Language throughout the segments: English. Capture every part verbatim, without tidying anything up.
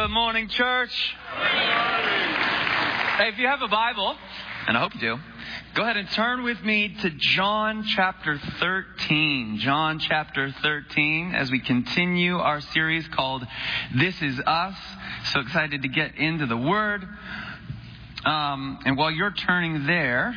Good morning, church. Hey, if you have a Bible, and I hope you do, go ahead and turn with me to John chapter thirteen. John chapter thirteen, as we continue our series called This Is Us. So excited to get into the Word. Um, and while you're turning there,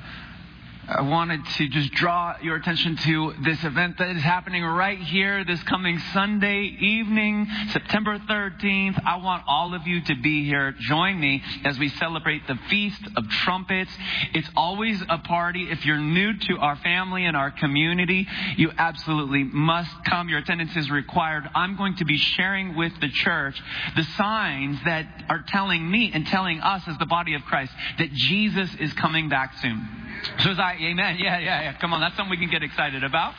I wanted to just draw your attention to this event that is happening right here this coming Sunday evening, September thirteenth. I want all of you to be here. Join me as we celebrate the Feast of Trumpets. It's always a party. If you're new to our family and our community, you absolutely must come. Your attendance is required. I'm going to be sharing with the church the signs that are telling me and telling us as the body of Christ that Jesus is coming back soon. So as I, amen, yeah, yeah, yeah, come on, that's something we can get excited about.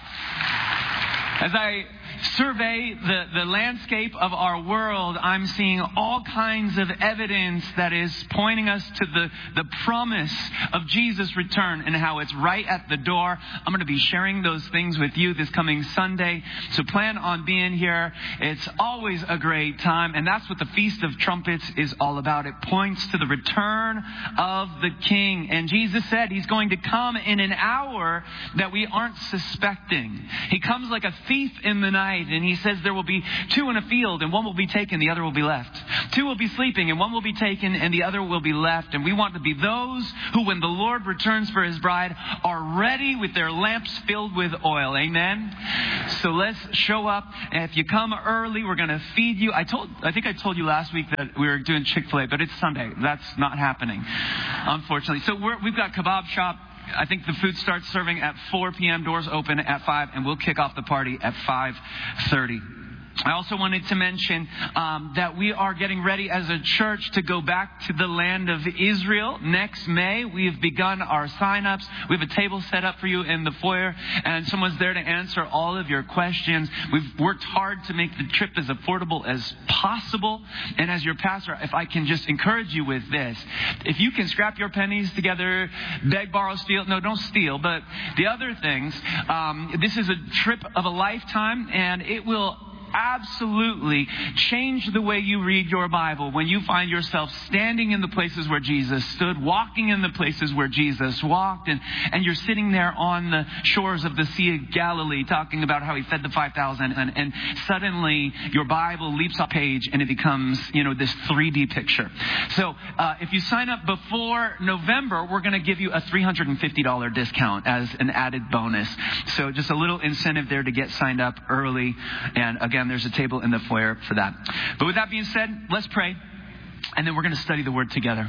As I survey the, the landscape of our world, I'm seeing all kinds of evidence that is pointing us to the, the promise of Jesus' return and how it's right at the door. I'm going to be sharing those things with you this coming Sunday. So plan on being here. It's always a great time. And that's what the Feast of Trumpets is all about. It points to the return of the King. And Jesus said he's going to come in an hour that we aren't suspecting. He comes like a thief in the night. And he says there will be two in a field and one will be taken, the other will be left. Two will be sleeping and one will be taken and the other will be left. And we want to be those who, when the Lord returns for his bride, are ready with their lamps filled with oil. Amen. So let's show up. And if you come early, we're going to feed you. I told, I think I told you last week that we were doing Chick-fil-A, but it's Sunday. That's not happening, unfortunately. So we're, we've got kebab shop. I think the food starts serving at four p.m. Doors open at five, and we'll kick off the party at five thirty. I also wanted to mention um, that we are getting ready as a church to go back to the land of Israel next May. We have begun our sign-ups. We have a table set up for you in the foyer, and someone's there to answer all of your questions. We've worked hard to make the trip as affordable as possible. And as your pastor, if I can just encourage you with this, if you can scrap your pennies together, beg, borrow, steal. No, don't steal. But the other things, um, this is a trip of a lifetime, and it will absolutely change the way you read your Bible when you find yourself standing in the places where Jesus stood, walking in the places where Jesus walked, and, and you're sitting there on the shores of the Sea of Galilee talking about how he fed the five thousand, and, and suddenly your Bible leaps up page and it becomes, you know, this three D picture. So uh, if you sign up before November, we're going to give you a three hundred fifty dollars discount as an added bonus. So just a little incentive there to get signed up early. And again, there's a table in the foyer for that. But with that being said, let's pray. And then we're going to study the Word together.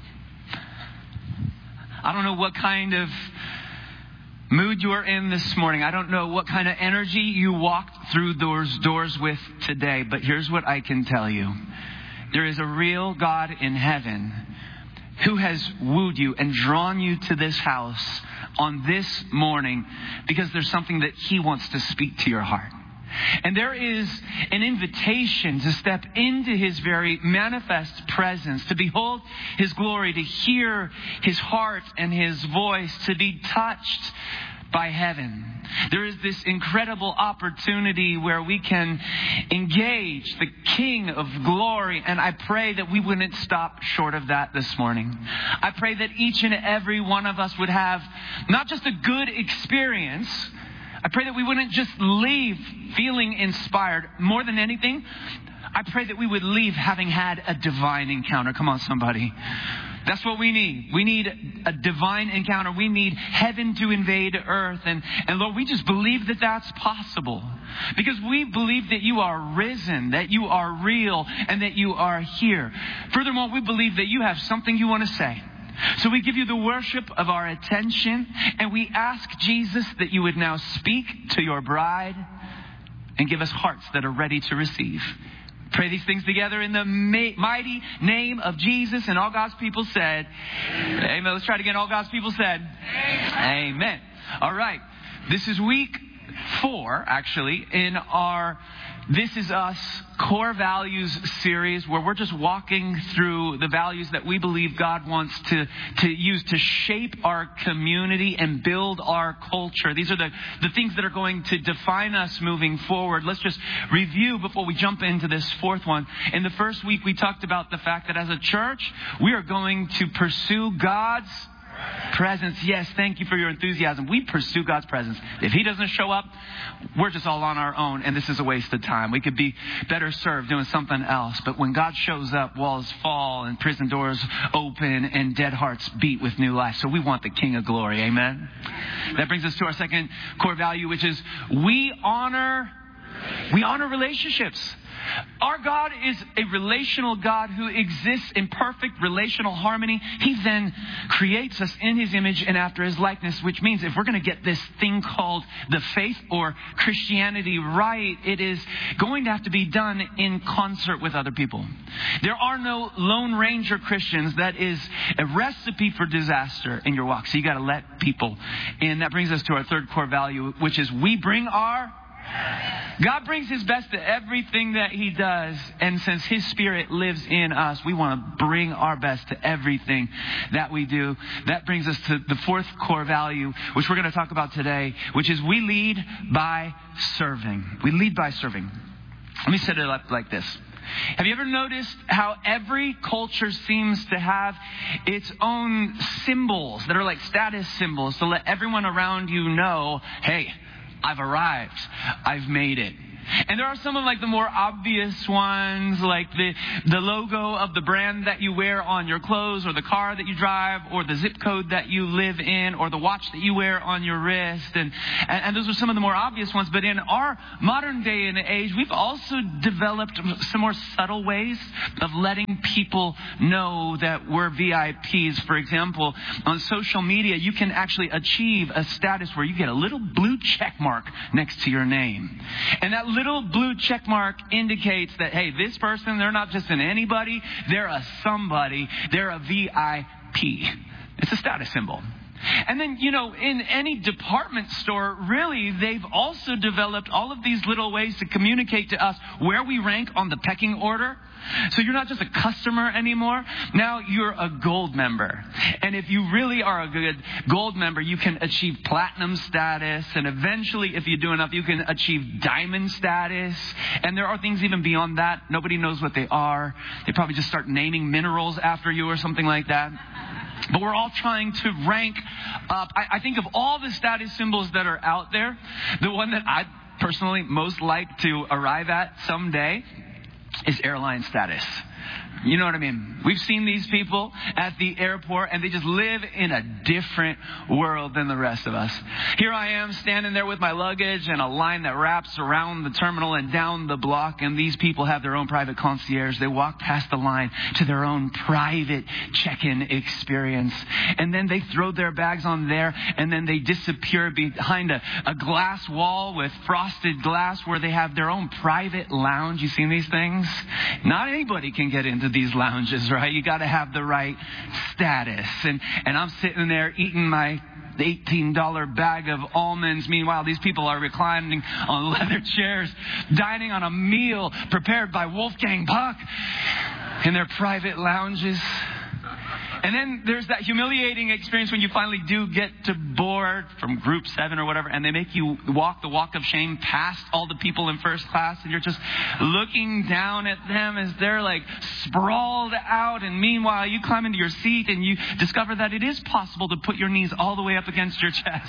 I don't know what kind of mood you are in this morning. I don't know what kind of energy you walked through those doors with today. But here's what I can tell you. There is a real God in heaven who has wooed you and drawn you to this house on this morning because there's something that he wants to speak to your heart. And there is an invitation to step into his very manifest presence, to behold his glory, to hear his heart and his voice, to be touched by heaven. There is this incredible opportunity where we can engage the King of glory. And I pray that we wouldn't stop short of that this morning. I pray that each and every one of us would have not just a good experience. I pray that we wouldn't just leave feeling inspired. More than anything, I pray that we would leave having had a divine encounter. Come on, somebody. That's what we need. We need a divine encounter. We need heaven to invade earth. And, and Lord, we just believe that that's possible. Because we believe that you are risen, that you are real, and that you are here. Furthermore, we believe that you have something you want to say. So we give you the worship of our attention, and we ask, Jesus, that you would now speak to your bride and give us hearts that are ready to receive. Pray these things together in the ma- mighty name of Jesus. And all God's people said, Amen. Amen. Let's try it again. All God's people said, Amen. Amen. All right. This is week four, actually, in our This Is Us Core Values series, where we're just walking through the values that we believe God wants to, to use to shape our community and build our culture. These are the, the things that are going to define us moving forward. Let's just review before we jump into this fourth one. In the first week, we talked about the fact that as a church, we are going to pursue God's presence. Yes, thank you for your enthusiasm. We pursue God's presence. If He doesn't show up, we're just all on our own, and this is a waste of time. We could be better served doing something else. But when God shows up, walls fall and prison doors open and dead hearts beat with new life. So we want the King of Glory. Amen? That brings us to our second core value, which is we honor, we honor relationships. Our God is a relational God who exists in perfect relational harmony. He then creates us in His image and after His likeness, which means if we're going to get this thing called the faith or Christianity right, it is going to have to be done in concert with other people. There are no Lone Ranger Christians. That is a recipe for disaster in your walk. So you got to let people in. That brings us to our third core value, which is we bring our God brings His best to everything that He does. And since His Spirit lives in us, we want to bring our best to everything that we do. That brings us to the fourth core value, which we're going to talk about today, which is we lead by serving. We lead by serving. Let me set it up like this. Have you ever noticed how every culture seems to have its own symbols that are like status symbols to let everyone around you know, hey, I've arrived. I've made it. And there are some of like the more obvious ones, like the, the logo of the brand that you wear on your clothes, or the car that you drive, or the zip code that you live in, or the watch that you wear on your wrist. And, and, and those are some of the more obvious ones. But in our modern day and age, we've also developed some more subtle ways of letting people know that we're V I Ps. For example, on social media, you can actually achieve a status where you get a little blue check mark next to your name. And that little blue check mark indicates that, hey, this person, they're not just an anybody, they're a somebody, they're a V I P. It's a status symbol. And then, you know, in any department store, really, they've also developed all of these little ways to communicate to us where we rank on the pecking order. So you're not just a customer anymore. Now you're a gold member. And if you really are a good gold member, you can achieve platinum status. And eventually, if you do enough, you can achieve diamond status. And there are things even beyond that. Nobody knows what they are. They probably just start naming minerals after you or something like that. But we're all trying to rank up. I, I think of all the status symbols that are out there, the one that I personally most like to arrive at someday is airline status. You know what I mean? We've seen these people at the airport, and they just live in a different world than the rest of us. Here I am standing there with my luggage and a line that wraps around the terminal and down the block, and these people have their own private concierge. They walk past the line to their own private check-in experience, and then they throw their bags on there, and then they disappear behind a, a glass wall with frosted glass where they have their own private lounge. You seen these things? Not anybody can get into these lounges, right? You got to have the right status. And and I'm sitting there eating my eighteen dollars bag of almonds. Meanwhile, these people are reclining on leather chairs, dining on a meal prepared by Wolfgang Puck in their private lounges. And then there's that humiliating experience when you finally do get to board from group seven or whatever, and they make you walk the walk of shame past all the people in first class, and you're just looking down at them as they're like sprawled out. And meanwhile, you climb into your seat and you discover that it is possible to put your knees all the way up against your chest.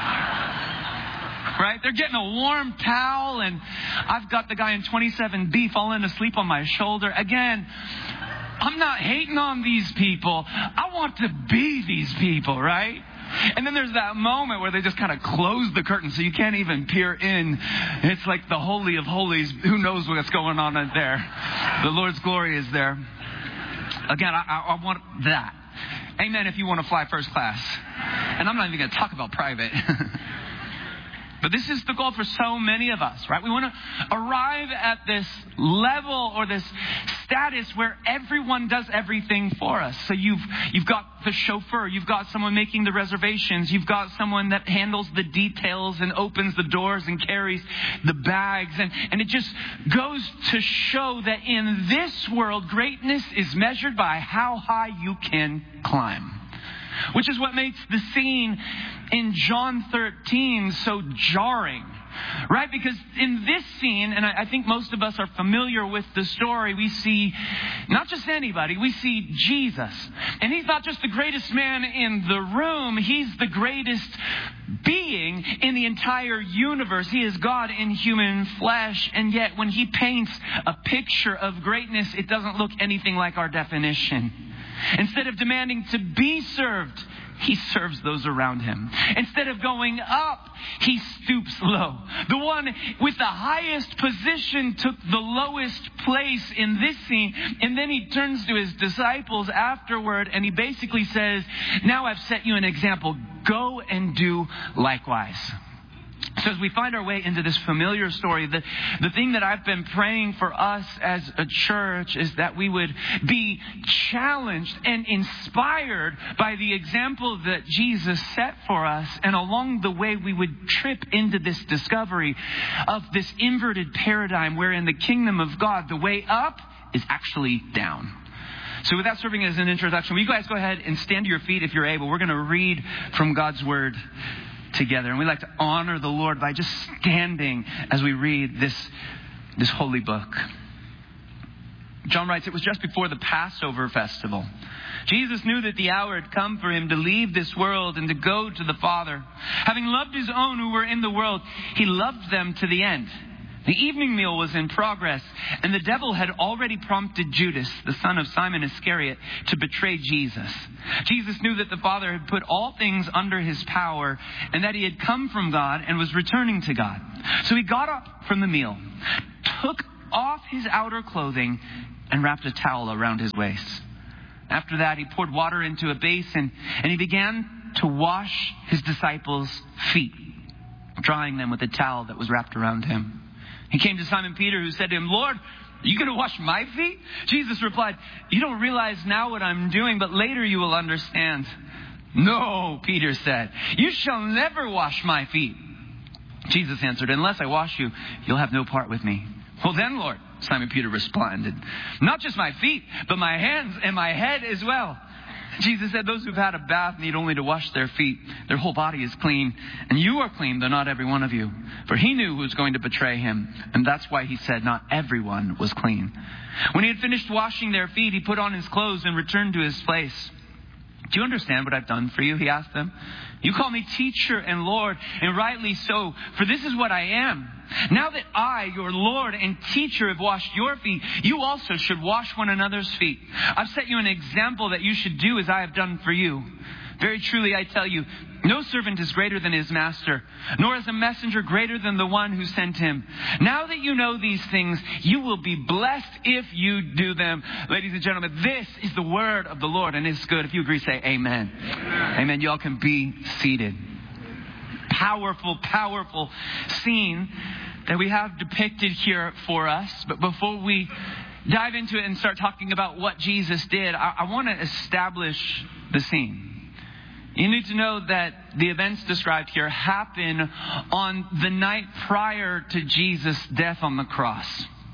Right? They're getting a warm towel, and I've got the guy in twenty-seven B falling asleep on my shoulder. Again, I'm not hating on these people. I want to be these people, right? And then there's that moment where they just kind of close the curtain so you can't even peer in. It's like the Holy of Holies. Who knows what's going on in there? The Lord's glory is there. Again, I, I, I want that. Amen if you want to fly first class. And I'm not even going to talk about private. But this is the goal for so many of us, right? We want to arrive at this level or this status where everyone does everything for us. So you've you've got the chauffeur, you've got someone making the reservations, you've got someone that handles the details and opens the doors and carries the bags. And, and it just goes to show that in this world, greatness is measured by how high you can climb. Which is what makes the scene in John thirteen so jarring, right? Because in this scene, and I think most of us are familiar with the story, we see not just anybody, we see Jesus. And he's not just the greatest man in the room, he's the greatest being in the entire universe. He is God in human flesh. And yet when he paints a picture of greatness, it doesn't look anything like our definition. Instead of demanding to be served, he serves those around him. Instead of going up, he stoops low. The one with the highest position took the lowest place in this scene. And then he turns to his disciples afterward and he basically says, now I've set you an example. Go and do likewise. So as we find our way into this familiar story, the, the thing that I've been praying for us as a church is that we would be challenged and inspired by the example that Jesus set for us. And along the way, we would trip into this discovery of this inverted paradigm where in the kingdom of God, the way up is actually down. So with that serving as an introduction, will you guys go ahead and stand to your feet if you're able? We're going to read from God's Word together. And we like to honor the Lord by just standing as we read this, this holy book. John writes, it was just before the Passover festival. Jesus knew that the hour had come for him to leave this world and to go to the Father. Having loved his own who were in the world, he loved them to the end. The evening meal was in progress, and the devil had already prompted Judas, the son of Simon Iscariot, to betray Jesus. Jesus knew that the Father had put all things under his power, and that he had come from God and was returning to God. So he got up from the meal, took off his outer clothing, and wrapped a towel around his waist. After that, he poured water into a basin, and he began to wash his disciples' feet, drying them with a towel that was wrapped around him. He came to Simon Peter, who said to him, Lord, are you going to wash my feet? Jesus replied, you don't realize now what I'm doing, but later you will understand. No, Peter said, you shall never wash my feet. Jesus answered, unless I wash you, you'll have no part with me. Well then, Lord, Simon Peter responded, not just my feet, but my hands and my head as well. Jesus said, those who've had a bath need only to wash their feet. Their whole body is clean. And you are clean, though not every one of you. For he knew who was going to betray him. And that's why he said not everyone was clean. When he had finished washing their feet, he put on his clothes and returned to his place. Do you understand what I've done for you? He asked them. You call me teacher and Lord, and rightly so, for this is what I am. Now that I, your Lord and teacher, have washed your feet, you also should wash one another's feet. I've set you an example that you should do as I have done for you. Very truly, I tell you, no servant is greater than his master, nor is a messenger greater than the one who sent him. Now that you know these things, you will be blessed if you do them. Ladies and gentlemen, this is the word of the Lord, and it's good. If you agree, say amen. Amen. Amen. You all can be seated. Powerful, powerful scene that we have depicted here for us. But before we dive into it and start talking about what Jesus did, I, I want to establish the scene. You need to know that the events described here happen on the night prior to Jesus' death on the cross.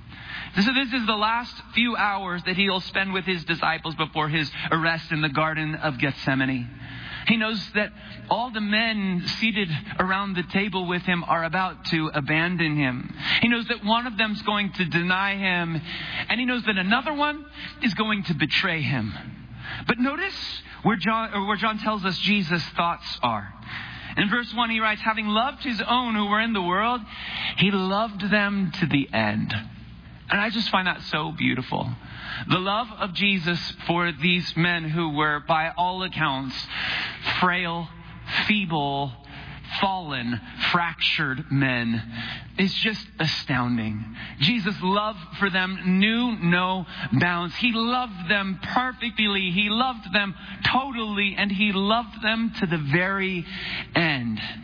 So this is the last few hours that he'll spend with his disciples before his arrest in the Garden of Gethsemane. He knows that all the men seated around the table with him are about to abandon him. He knows that one of them is going to deny him, and he knows that another one is going to betray him. But notice where John, or where John tells us Jesus' thoughts are. In verse one, he writes, having loved his own who were in the world, he loved them to the end. And I just find that so beautiful. The love of Jesus for these men who were, by all accounts, frail, feeble, fallen, fractured men is just astounding. Jesus' love for them knew no bounds. He loved them perfectly. He loved them totally, and he loved them to the very end.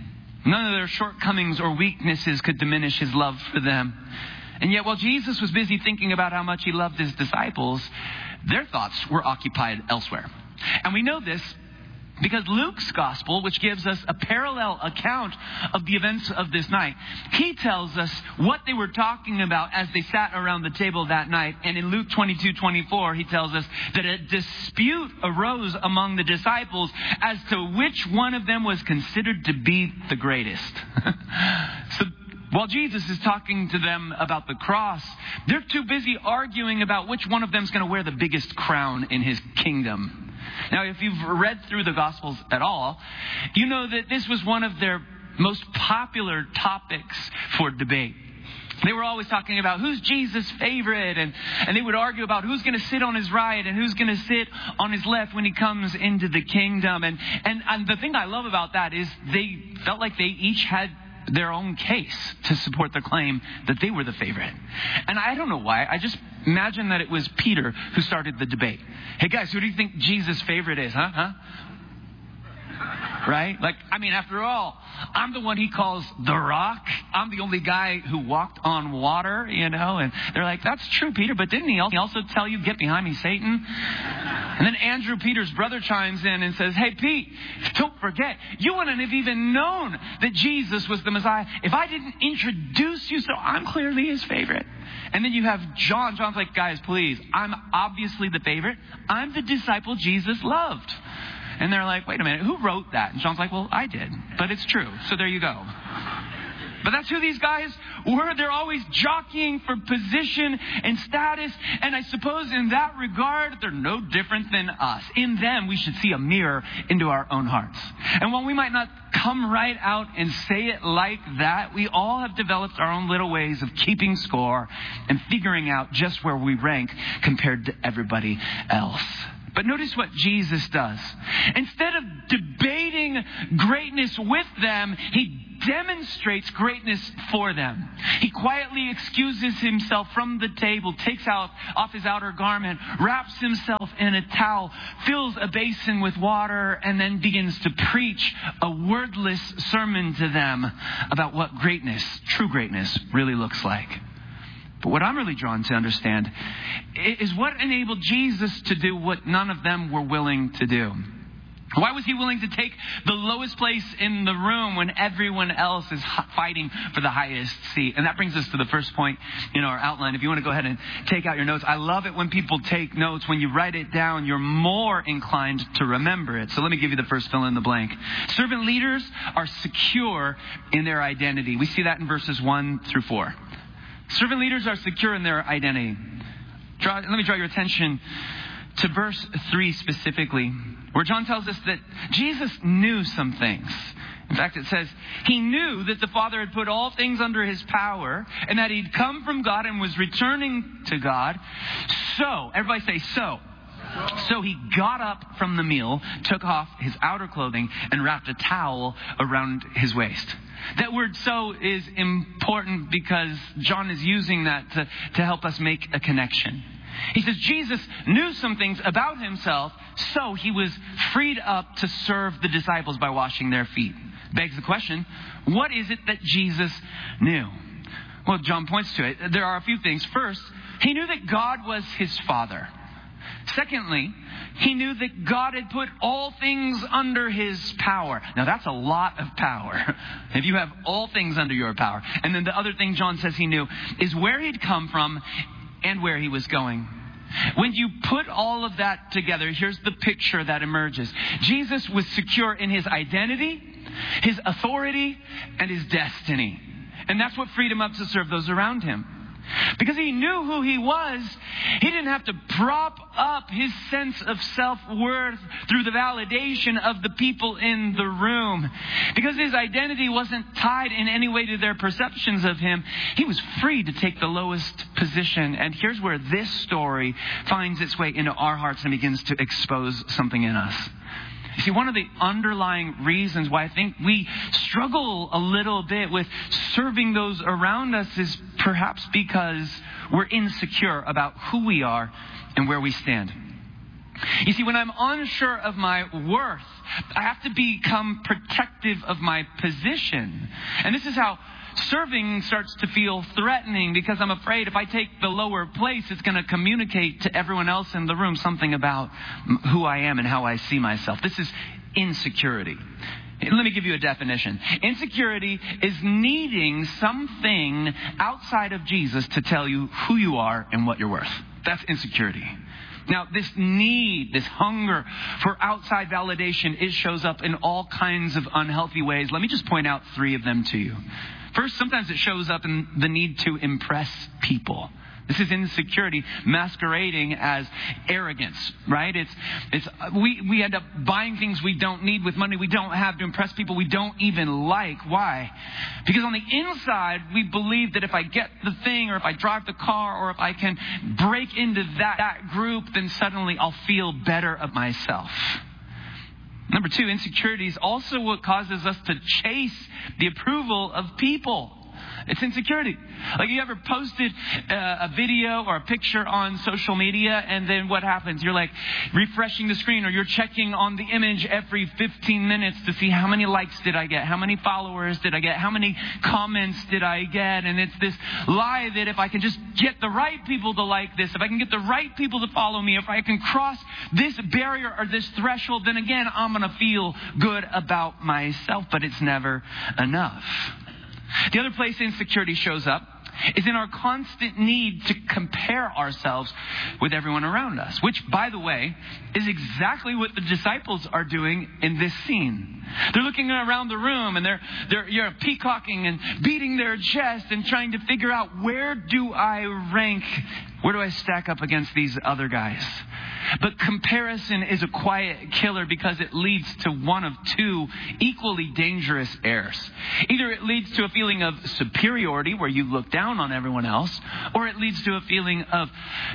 None of their shortcomings or weaknesses could diminish his love for them. And yet, while Jesus was busy thinking about how much he loved his disciples, their thoughts were occupied elsewhere. And we know this because Luke's gospel, which gives us a parallel account of the events of this night, he tells us what they were talking about as they sat around the table that night. And in Luke twenty-two twenty-four, he tells us that a dispute arose among the disciples as to which one of them was considered to be the greatest. So while Jesus is talking to them about the cross, they're too busy arguing about which one of them is going to wear the biggest crown in his kingdom. Now, if you've read through the Gospels at all, you know that this was one of their most popular topics for debate. They were always talking about who's Jesus' favorite, and, and they would argue about who's going to sit on his right and who's going to sit on his left when he comes into the kingdom. And, and, and the thing I love about that is they felt like they each had their own case to support the claim that they were the favorite. And I don't know why. I just imagine that it was Peter who started the debate. Hey guys, who do you think Jesus' favorite is? Huh? Huh? Right? Like, I mean, after all, I'm the one he calls the rock. I'm the only guy who walked on water, you know. And they're like, that's true, Peter, but didn't he also tell you, get behind me, Satan? And then Andrew, Peter's brother, chimes in and says, hey, Pete, don't forget, you wouldn't have even known that Jesus was the Messiah if I didn't introduce you, so I'm clearly his favorite. And then you have John. John's like, guys, please, I'm obviously the favorite. I'm the disciple Jesus loved. And they're like, wait a minute, who wrote that? And John's like, well, I did. But it's true. So there you go. But that's who these guys were. They're always jockeying for position and status. And I suppose in that regard, they're no different than us. In them, we should see a mirror into our own hearts. And while we might not come right out and say it like that, we all have developed our own little ways of keeping score and figuring out just where we rank compared to everybody else. But notice what Jesus does. Instead of debating greatness with them, he demonstrates greatness for them. He quietly excuses himself from the table, takes out off his outer garment, wraps himself in a towel, fills a basin with water, and then begins to preach a wordless sermon to them about what greatness, true greatness, really looks like. But what I'm really drawn to understand is what enabled Jesus to do what none of them were willing to do. Why was he willing to take the lowest place in the room when everyone else is fighting for the highest seat? And that brings us to the first point in our outline. If you want to go ahead and take out your notes. I love it when people take notes. When you write it down, you're more inclined to remember it. So let me give you the first fill in the blank. Servant leaders are secure in their identity. We see that in verses one through four. Servant leaders are secure in their identity. Draw, let me draw your attention to verse three specifically, where John tells us that Jesus knew some things. In fact, it says, he knew that the Father had put all things under his power and that he'd come from God and was returning to God. So, everybody say, so. So he got up from the meal, took off his outer clothing, and wrapped a towel around his waist. That word so is important because John is using that to, to help us make a connection. He says Jesus knew some things about himself, so he was freed up to serve the disciples by washing their feet. Begs the question, what is it that Jesus knew? Well, John points to it. There are a few things. First, he knew that God was his Father. Secondly, he knew that God had put all things under his power. Now, that's a lot of power. If you have all things under your power. And then the other thing John says he knew is where he'd come from and where he was going. When you put all of that together, here's the picture that emerges. Jesus was secure in his identity, his authority, and his destiny. And that's what freed him up to serve those around him. Because he knew who he was, he didn't have to prop up his sense of self-worth through the validation of the people in the room. Because his identity wasn't tied in any way to their perceptions of him, he was free to take the lowest position. And here's where this story finds its way into our hearts and begins to expose something in us. You see, one of the underlying reasons why I think we struggle a little bit with serving those around us is perhaps because we're insecure about who we are and where we stand. You see, when I'm unsure of my worth, I have to become protective of my position. And this is how serving starts to feel threatening, because I'm afraid if I take the lower place, it's going to communicate to everyone else in the room something about who I am and how I see myself. This is insecurity. Let me give you a definition. Insecurity is needing something outside of Jesus to tell you who you are and what you're worth. That's insecurity. Now, this need, this hunger for outside validation, it shows up in all kinds of unhealthy ways. Let me just point out three of them to you. First, sometimes it shows up in the need to impress people. This is insecurity masquerading as arrogance, right? It's it's we, we end up buying things we don't need with money we don't have to impress people we don't even like. Why? Because on the inside, we believe that if I get the thing, or if I drive the car, or if I can break into that, that group, then suddenly I'll feel better of myself. Number two, insecurity is also what causes us to chase the approval of people. It's insecurity. Like, you ever posted uh, a video or a picture on social media, and then what happens? You're like refreshing the screen, or you're checking on the image every fifteen minutes to see how many likes did I get? How many followers did I get? How many comments did I get? And it's this lie that if I can just get the right people to like this, if I can get the right people to follow me, if I can cross this barrier or this threshold, then again, I'm going to feel good about myself. But it's never enough. The other place insecurity shows up is in our constant need to compare ourselves with everyone around us, which, by the way, is exactly what the disciples are doing in this scene. They're looking around the room, and they're they're you're peacocking and beating their chest and trying to figure out, where do I rank? Where do I stack up against these other guys? But comparison is a quiet killer, because it leads to one of two equally dangerous errors. Either it leads to a feeling of superiority, where you look down on everyone else, or it leads to a feeling of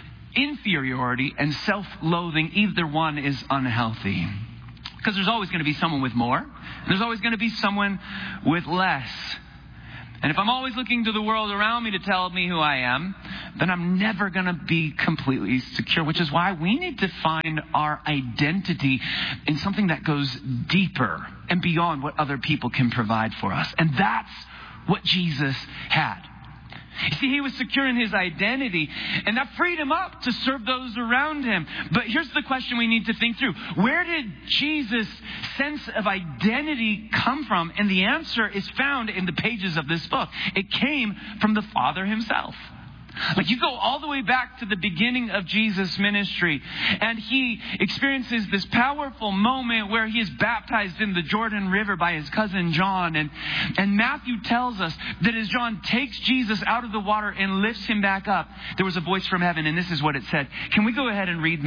inferiority and self-loathing. Either one is unhealthy. Because there's always going to be someone with more, and there's always going to be someone with less. And if I'm always looking to the world around me to tell me who I am, then I'm never going to be completely secure, which is why we need to find our identity in something that goes deeper and beyond what other people can provide for us. And that's what Jesus had. You see, he was secure in his identity, and that freed him up to serve those around him. But here's the question we need to think through. Where did Jesus' sense of identity come from? And the answer is found in the pages of this book. It came from the Father himself. Like, you go all the way back to the beginning of Jesus' ministry, and he experiences this powerful moment where he is baptized in the Jordan River by his cousin John. And, and Matthew tells us that as John takes Jesus out of the water and lifts him back up, there was a voice from heaven, and this is what it said. Can we go ahead and read